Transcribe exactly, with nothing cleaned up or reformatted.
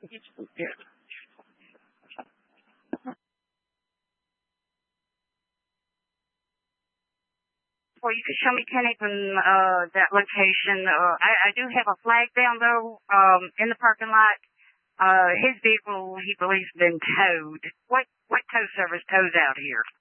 Yeah. Well, you could show me Kenny from uh, that location. Uh, I, I do have a flag down though um, in the parking lot. Uh, his vehicle, he believes, been towed. What what tow service tows out here?